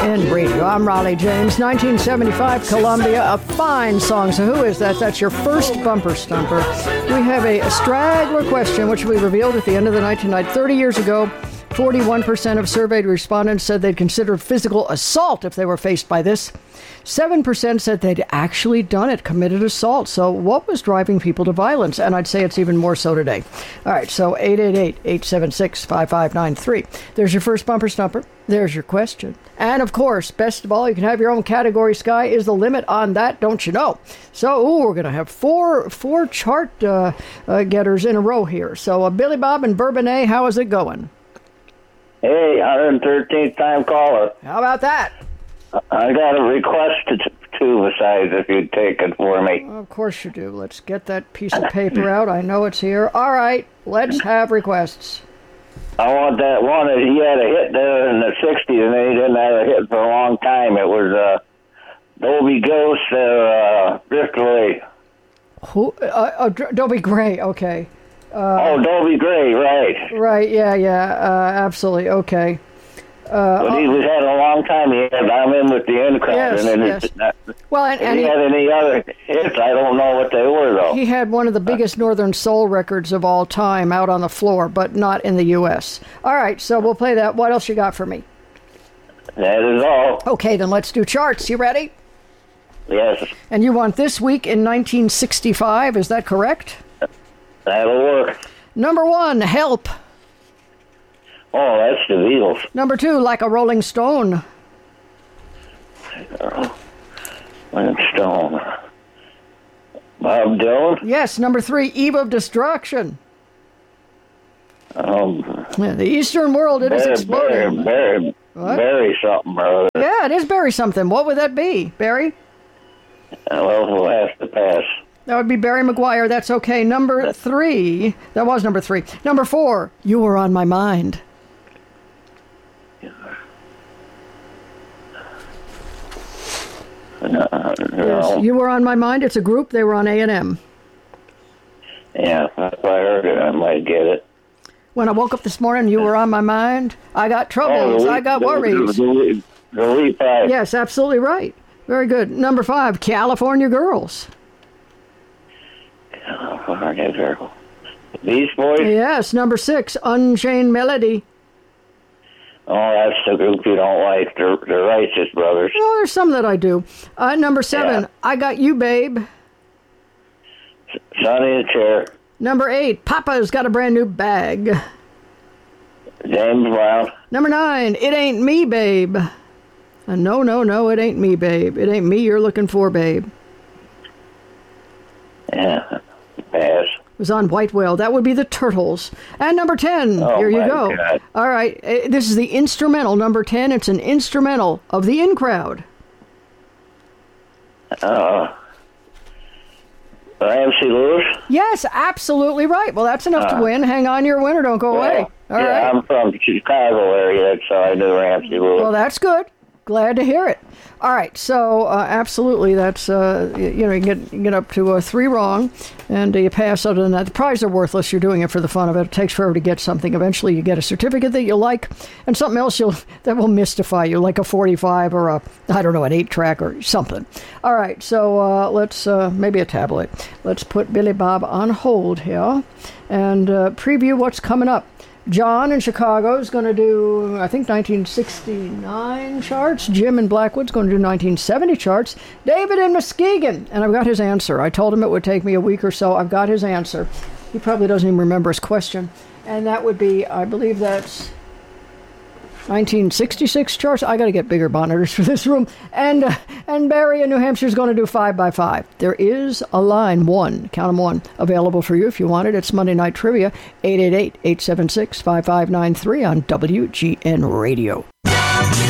WGN Radio. I'm Raleigh James. 1975, Columbia, a fine song. So who is that? That's your first bumper stumper. We have a straggler question, which we revealed at the end of the 1990. 30 years ago, 41% of surveyed respondents said they'd consider physical assault if they were faced by this. 7% said they'd actually done it, committed assault. So what was driving people to violence? And I'd say it's even more so today. All right, so 888-876-5593. There's your first bumper stumper. There's your question. And, of course, best of all, you can have your own category. Sky is the limit on that, don't you know? So, we're going to have four chart getters in a row here. So, Billy Bob and Bourbonnais, how is it going? Hey, 113th time caller. How about that? I got a request to besides if you'd take it for me. Of course you do. Let's get that piece of paper out. I know it's here. All right, let's have requests. I want that one that he had a hit there in the 60s, and then he didn't have a hit for a long time. It was Dobie Ghost, Drift Away. Who? Dobie Gray, okay. Dobie Gray, right. Right, yeah, absolutely, okay. But he was had a long time. I'm in with the end crowd. Yes, and yes. Well, and he had any other hits, I don't know what they were, though. He had one of the biggest Northern Soul records of all time out on the floor, but not in the U.S. All right, so we'll play that. What else you got for me? That is all. Okay, then let's do charts. You ready? Yes. And you want This Week in 1965, is that correct? That'll work. Number 1, Help. Oh, that's the Beatles. Number 2, Like a Rolling Stone. Rolling Stone. Bob Dylan? Yes. Number 3, Eve of Destruction. The Eastern World, it is exploding. Barry something, brother. Yeah, it is Barry something. What would that be, Barry? Well, we'll have to pass. That would be Barry McGuire. That's okay. Number 3. That was number 3. Number 4, You Were on My Mind. Yes, You Were on My Mind. It's a group. They were on A&M. Yeah, if I heard it, I might get it. When I woke up this morning, you were on my mind. I got troubles. I got worries. The Lee Five. Yes, absolutely right. Very good. Number 5, California Girls. California Girls. Beast Boys? Yes. Number 6, Unchained Melody. Oh, that's the group you don't like. The Righteous Brothers. Oh, there's some that I do. Number 7, I Got You, Babe. Sonny and Cher. Number 8, Papa's Got a Brand New Bag. James Brown. Number 9, It Ain't Me, Babe. No, it ain't me, babe. It ain't me you're looking for, babe. Yeah, pass. It was on White Whale. That would be the Turtles. And number 10, here you go. God. All right, this is the instrumental. Number 10, it's an instrumental of the In Crowd. Ramsey Lewis? Yes, absolutely right. Well, that's enough to win. Hang on, you're a winner. Don't go away. All right. I'm from Chicago area, so I knew Ramsey Lewis. Well, that's good. Glad to hear it. All right, so absolutely, that's you get up to 3 wrong, and you pass. Other than that, the prizes are worthless. You're doing it for the fun of it. It takes forever to get something. Eventually, you get a certificate that you like, and something else that will mystify you, like a 45 or an 8-track or something. All right, so let's maybe a tablet. Let's put Billy Bob on hold here, and preview what's coming up. John in Chicago is going to do, I think, 1969 charts. Jim in Blackwood's going to do 1970 charts. David in Muskegon, and I've got his answer. I told him it would take me a week or so. I've got his answer. He probably doesn't even remember his question. And that would be, I believe that's 1966 charts. I got to get bigger monitors for this room. And Barry in New Hampshire is going to do 5x5. There is a line 1, count them 1, available for you if you want it. It's Monday Night Trivia, 888-876-5593 on WGN Radio.